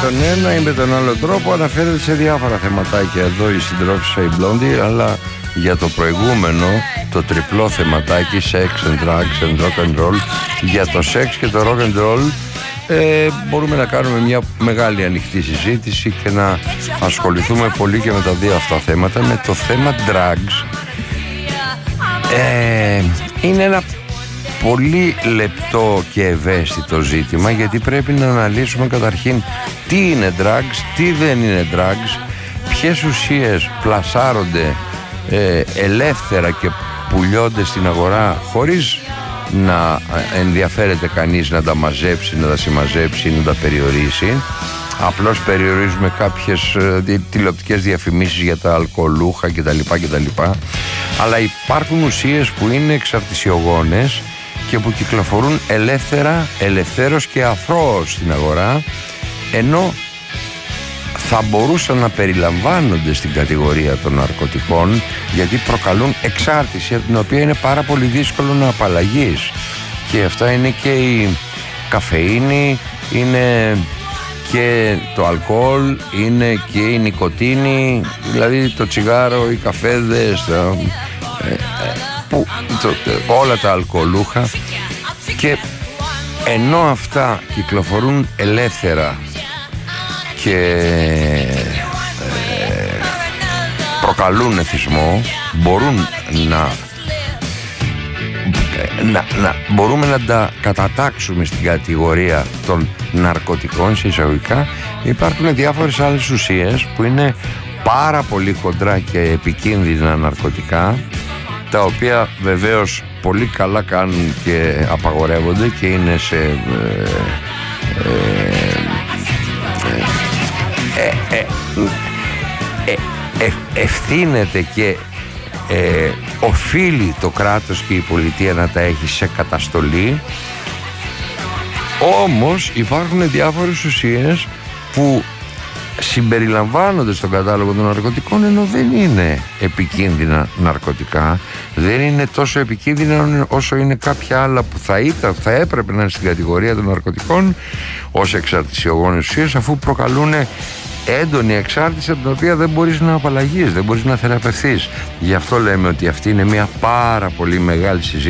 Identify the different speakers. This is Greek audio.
Speaker 1: τον ένα ή με τον άλλο τρόπο αναφέρεται σε διάφορα θεματάκια εδώ η συντρόφισσα η Blondie, αλλά για το προηγούμενο, το τριπλό θεματάκι sex and drugs and rock and roll, για το σεξ και το rock and roll μπορούμε να κάνουμε μια μεγάλη ανοιχτή συζήτηση και να ασχοληθούμε πολύ και με τα δύο αυτά θέματα. Με το θέμα drugs είναι ένα πολύ λεπτό και ευαίσθητο ζήτημα, γιατί πρέπει να αναλύσουμε καταρχήν τι είναι drugs, τι δεν είναι drugs, ποιες ουσίες πλασάρονται ελεύθερα και πουλιώνται στην αγορά χωρίς να ενδιαφέρεται κανείς να τα μαζέψει, να τα συμμαζέψει, να τα περιορίσει. Απλώς περιορίζουμε κάποιες τηλεοπτικές διαφημίσεις για τα αλκοολούχα κτλ. Αλλά υπάρχουν ουσίες που είναι εξαρτησιογόνες και που κυκλοφορούν ελευθέρως και αθρώως στην αγορά, ενώ θα μπορούσαν να περιλαμβάνονται στην κατηγορία των ναρκωτικών, γιατί προκαλούν εξάρτηση από την οποία είναι πάρα πολύ δύσκολο να απαλλαγείς. Και αυτά είναι και η καφεΐνη, είναι και το αλκοόλ, είναι και η νικοτίνη, δηλαδή το τσιγάρο, οι καφέδες, όλα τα αλκοολούχα. Και ενώ αυτά κυκλοφορούν ελεύθερα και προκαλούν εθισμό, μπορούν μπορούμε να τα κατατάξουμε στην κατηγορία των ναρκωτικών σε εισαγωγικά. Υπάρχουν διάφορες άλλες ουσίες που είναι πάρα πολύ χοντρά και επικίνδυνα ναρκωτικά, τα οποία βεβαίως πολύ καλά κάνουν και απαγορεύονται και είναι σε ευθύνεται και οφείλει το κράτος και η πολιτεία να τα έχει σε καταστολή. Όμως υπάρχουν διάφορες ουσίες που συμπεριλαμβάνονται στον κατάλογο των ναρκωτικών, ενώ δεν είναι επικίνδυνα ναρκωτικά, δεν είναι τόσο επικίνδυνα όσο είναι κάποια άλλα που θα έπρεπε να είναι στην κατηγορία των ναρκωτικών ως εξαρτησιογόνες ουσίες, αφού προκαλούν έντονη εξάρτηση από την οποία δεν μπορείς να απαλλαγείς, δεν μπορείς να θεραπευθείς. Γι' αυτό λέμε ότι αυτή είναι μια πάρα πολύ μεγάλη συζήτηση.